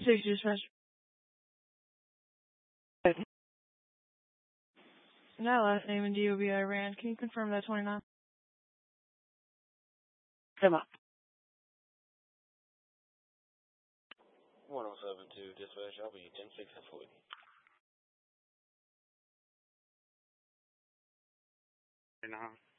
Six dispatch. That last name in DOB I ran. Can you confirm that 29? Come on. 1072 dispatch, I'll be 10-6 at 40. Now.